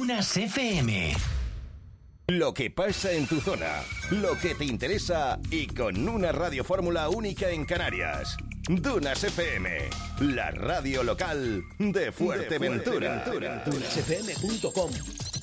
Dunas FM. Lo que pasa en tu zona, lo que te interesa y con una radiofórmula única en Canarias. Dunas FM, la radio local de Fuerteventura. Dunasfm.com.